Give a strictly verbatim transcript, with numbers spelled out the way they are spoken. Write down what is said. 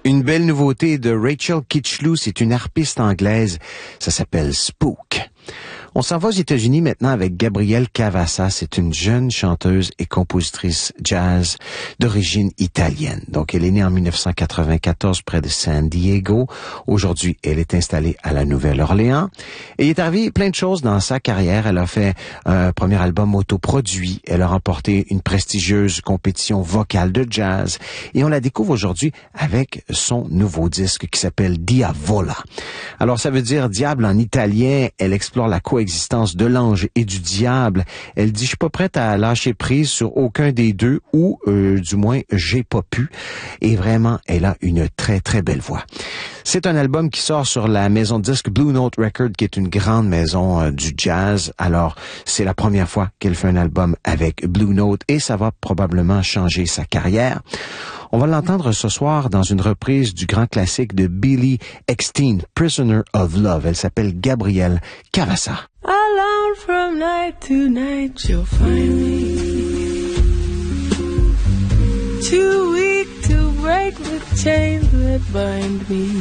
Une belle nouveauté de Rachel Kitchlew, c'est une harpiste anglaise. Ça s'appelle Spook. On s'en va aux États-Unis maintenant avec Gabrielle Cavassa. C'est une jeune chanteuse et compositrice jazz d'origine italienne. Donc, elle est née en dix-neuf cent quatre-vingt-quatorze près de San Diego. Aujourd'hui, elle est installée à la Nouvelle-Orléans. Et il est arrivé plein de choses dans sa carrière. Elle a fait un premier album autoproduit. Elle a remporté une prestigieuse compétition vocale de jazz. Et on la découvre aujourd'hui avec son nouveau disque qui s'appelle Diavola. Alors, ça veut dire diable en italien. Elle explore la coexistence de l'ange et du diable. Elle dit, je suis pas prête à lâcher prise sur aucun des deux, ou euh, du moins, j'ai pas pu. Et vraiment, elle a une très, très belle voix. C'est un album qui sort sur la maison de disque Blue Note Records, qui est une grande maison euh, du jazz. Alors, c'est la première fois qu'elle fait un album avec Blue Note, et ça va probablement changer sa carrière. On va l'entendre ce soir dans une reprise du grand classique de Billy Eckstine, Prisoner of Love. Elle s'appelle Gabrielle Cavassa. Alone from night to night you'll find me too weak to break the chains that bind me.